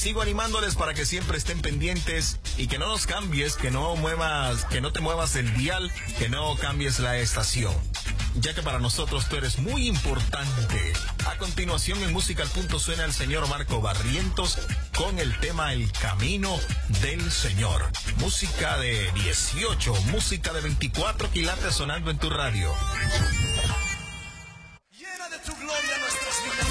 sigo animándoles para que siempre estén pendientes y que no nos cambies, que no te muevas el dial, que no cambies la estación, ya que para nosotros tú eres muy importante. A continuación en Música al Punto suena el señor Marco Barrientos con el tema El Camino del Señor. Música de 18, música de 24 quilates sonando en tu radio.